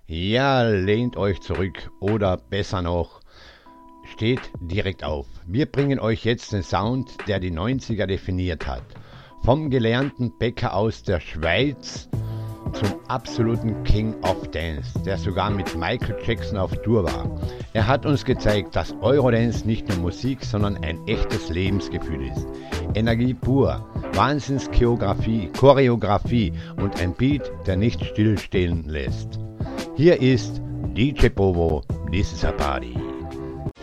Ja, lehnt euch zurück oder besser noch, steht direkt auf. Wir bringen euch jetzt den Sound, der die 90er definiert hat. Vom gelernten Bäcker aus der Schweiz zum absoluten King of Dance, der sogar mit Michael Jackson auf Tour war. Er hat uns gezeigt, dass Eurodance nicht nur Musik, sondern ein echtes Lebensgefühl ist. Energie pur, Choreografie und ein Beat, der nicht stillstehen lässt. Hier ist DJ Bobo, This is a Party.